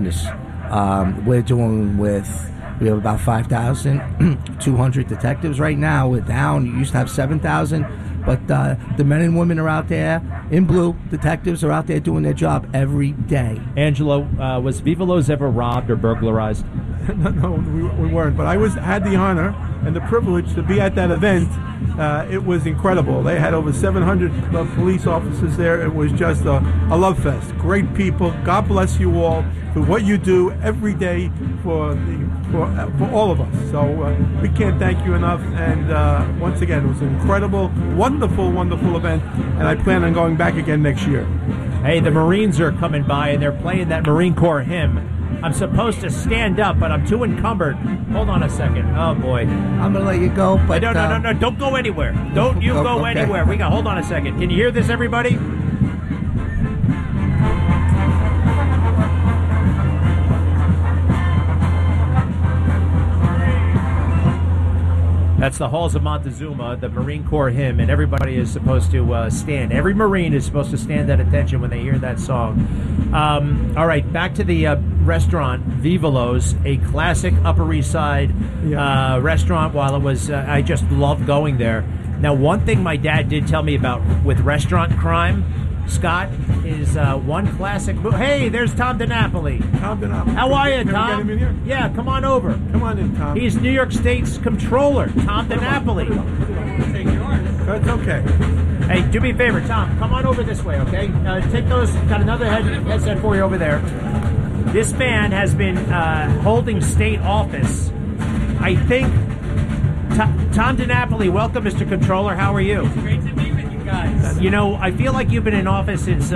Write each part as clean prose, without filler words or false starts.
We're doing we have about 5,200 detectives right now. We're down. You used to have 7,000. But the men and women are out there in blue. Detectives are out there doing their job every day. Angelo, was Viva Los ever robbed or burglarized? No, we weren't. But I had the honor and the privilege to be at that event. It was incredible. They had over 700 police officers there. It was just a love fest. Great people. God bless you all for what you do every day for all of us. So we can't thank you enough. And once again, it was an incredible, wonderful, wonderful event. And I plan on going back again next year. Hey, the Marines are coming by and they're playing that Marine Corps hymn. I'm supposed to stand up, but I'm too encumbered. Hold on a second. Oh, boy. I'm going to let you go, but... No. Don't go anywhere. Don't you go anywhere. Hold on a second. Can you hear this, everybody? That's the Halls of Montezuma, the Marine Corps hymn, and everybody is supposed to stand. Every Marine is supposed to stand at attention when they hear that song. All right, back to the restaurant, Viva Los, a classic Upper East Side restaurant. While it was, I just loved going there. Now, one thing my dad did tell me about with restaurant crime, Scott, is one classic. Hey, there's Tom DiNapoli. Tom DiNapoli. How are you, Can Tom? we get him in here? Yeah, come on over. Come on in, Tom. He's New York State's comptroller, Tom DiNapoli. That's okay. Hey, do me a favor, Tom. Come on over this way, okay? Take those. Got another headset for you over there. This man has been holding state office. I think. Tom DiNapoli, welcome, Mr. Controller. How are you? It's great to be with you guys. You know, I feel like you've been in office since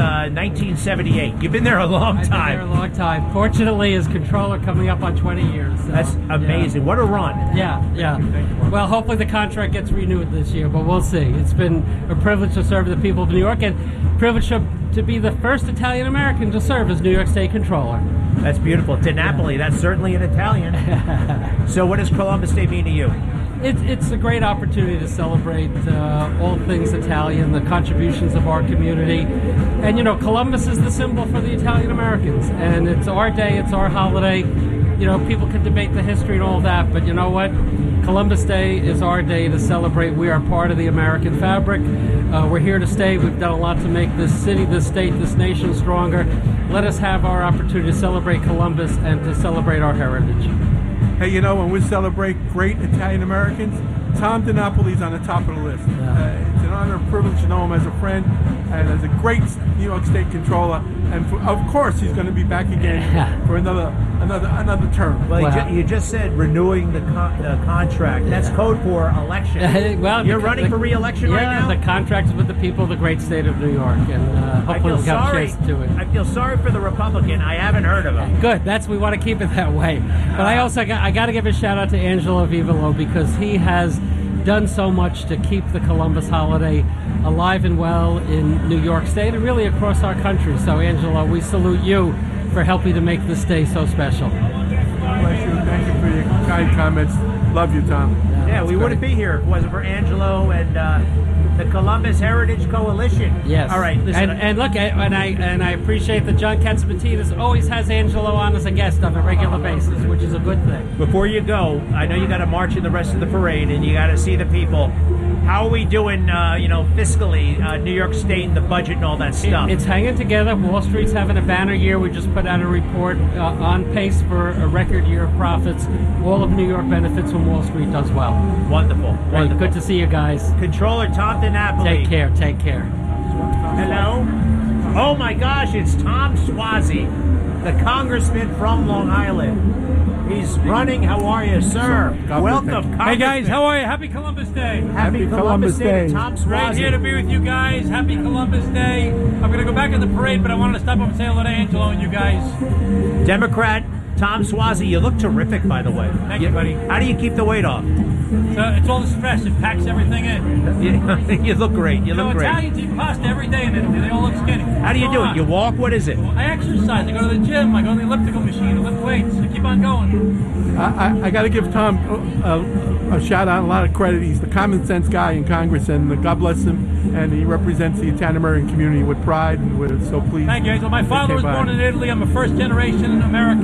1978. You've been there a long time. I've been there a long time. Fortunately, as controller, coming up on 20 years. So, that's amazing. Yeah. What a run. Yeah. Well, hopefully the contract gets renewed this year, but we'll see. It's been a privilege to serve the people of New York and privilege to be the first Italian American to serve as New York State Controller. That's beautiful. DiNapoli, that's certainly an Italian. So what does Columbus Day mean to you? It's a great opportunity to celebrate all things Italian, the contributions of our community. And, you know, Columbus is the symbol for the Italian Americans. And it's our day, it's our holiday. You know, people can debate the history and all that, but you know what? Columbus Day is our day to celebrate. We are part of the American fabric. We're here to stay. We've done a lot to make this city, this state, this nation stronger. Let us have our opportunity to celebrate Columbus and to celebrate our heritage. Hey, you know, when we celebrate great Italian Americans, Tom DiNapoli's on the top of the list. It's an honor and privilege to know him as a friend and as a great New York State Controller. And of course, he's going to be back again for another term. Well, you just said renewing the contract. That's code for election. Well, you're running for re-election right now? Yeah, the contract is with the people of the great state of New York, and hopefully we'll have a chance to do it. I feel sorry for the Republican. I haven't heard of him. Good. We want to keep it that way. But I also got to give a shout out to Angelo Vivolo because he has done so much to keep the Columbus holiday alive and well in New York State and really across our country. So, Angelo, we salute you for helping to make this day so special. God bless you. Thank you for your kind comments. Love you, Tom. Yeah, we wouldn't be here if it wasn't for Angelo and the Columbus Heritage Coalition. Yes. All right. Listen, and look, and I appreciate that John Catsimatidis always has Angelo on as a guest on a regular basis, which is a good thing. Before you go, I know you got to march in the rest of the parade, and you got to see the people. How are we doing, fiscally, New York State and the budget and all that stuff? It's hanging together. Wall Street's having a banner year. We just put out a report on pace for a record year of profits. All of New York benefits when Wall Street does well. Wonderful. Hey, good to see you guys. Controller Tom DiNapoli. Take care. Hello. Oh my gosh, it's Tom Suozzi, the congressman from Long Island. He's running. How are you, sir? Welcome. Hey guys, how are you? Happy Columbus Day. Happy Columbus Day. Tom Suozzi. Great here to be with you guys. Happy Columbus Day. I'm going to go back in the parade, but I wanted to stop up and say hello to Angelo and you guys. Democrat Tom Swazi, you look terrific, by the way. Thank you, buddy. How do you keep the weight off? So it's all the stress. It packs everything in. You look great. You look great. Italians eat pasta every day, and they all look skinny. How do you do it? You walk? What is it? I exercise. I go to the gym. I go to the elliptical machine. I lift weights. I keep on going. I got to give Tom a shout out, a lot of credit. He's the common sense guy in Congress, and God bless him. And he represents the Italian American community with pride, and we're so pleased. Thank you, Angel. My father was came by. born in Italy. I'm a first generation American.